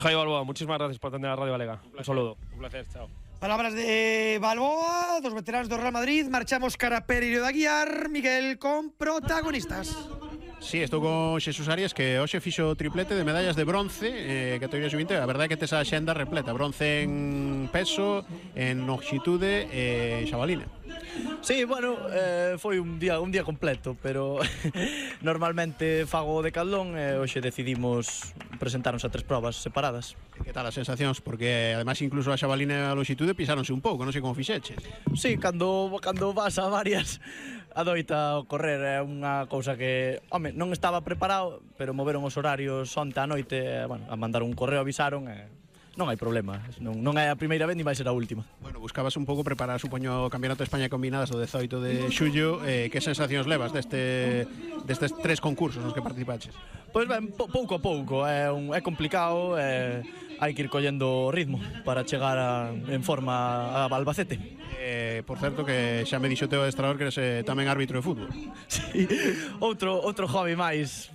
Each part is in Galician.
Javi Balboa, muchísimas gracias por atender a Radio Galega. Un saludo. Un placer, chao. Palabras de Balboa, dos veteranos do Real Madrid. Marchamos cara a Pereiro da Guiar. Miguel, con protagonistas. Sí, estou con Xesús Arias, que hoxe fixo triplete de medallas de bronce, categoría sub-20. A verdade é que tes a xenda repleta. Bronce en peso, en longitude e en xabalina. Sí, bueno, foi un día completo, pero normalmente fago de caldón e hoxe decidimos presentarnos a 3 probas separadas. Que tal as sensacións? Porque ademais incluso a xabalina e a longitude pisáronse un pouco, non sei como fixeches. Sí, cando vas a varias adoita ocorrer, é unha cousa que, home, non estaba preparado, pero moveron os horarios onte á noite, bueno, a mandar un correo avisaron e non hai problema, non é a primeira vez ni vai ser a última. Bueno, buscabas un pouco preparar, supoño, o Campeonato de España combinadas do 18 de xullo. Que sensacións levas destes 3 concursos nos que participaches? Pois ben, pouco a pouco, é complicado, hai que ir collendo o ritmo para chegar en forma a Albacete. Por certo, que xa me dixo o teu adestrador que eres tamén árbitro de fútbol. Sí, outro hobby máis.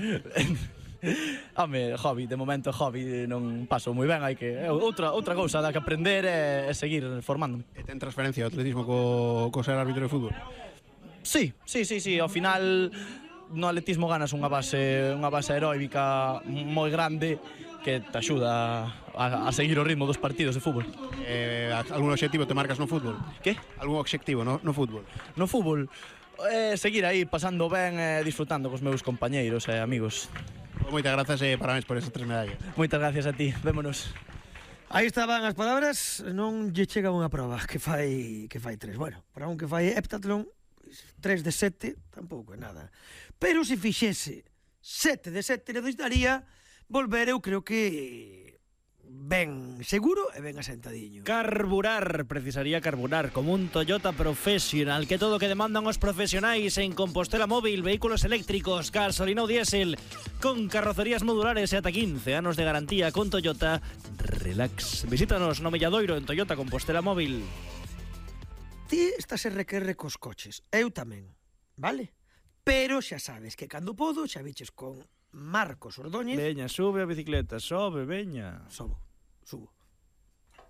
Home, hobby, de momento hobby non paso moi ben, hai que outra cousa da que aprender é seguir formándome. E ten transferencia ao atletismo co ser árbitro de fútbol? Sí, ao final no atletismo ganas unha base aeróbica moi grande que te axuda a seguir o ritmo dos partidos de fútbol. Algún obxectivo te marcas no fútbol? Que? Algún obxectivo no fútbol? No fútbol? Seguir aí pasando ben e disfrutando cos meus compañeiros e amigos. Moitas grazas e parabéns por esas 3 medallas. Moitas gracias a ti, vémonos. Aí estaban as palabras. Non lle chega unha proba que fai 3. Bueno, para un que fai heptatlón, 3 de 7 tampouco é nada. Pero se fixese 7 de 7 necesitaría volver, eu creo que ben seguro e ben asentadiño. Carburar, precisaría carburar como un Toyota Professional, que todo o que demandan os profesionais en Compostela Móvil, vehículos eléctricos, gasolina ou diésel, con carrocerías modulares e ata 15 anos de garantía con Toyota. Relax. Visítanos no Milladoiro en Toyota Compostela Móvil. Ti estás RQR cos coches, eu tamén, vale? Pero xa sabes que cando podo, xa viches con Marcos Ordóñez. Veña, sube a bicicleta, sobe, veña. Subo.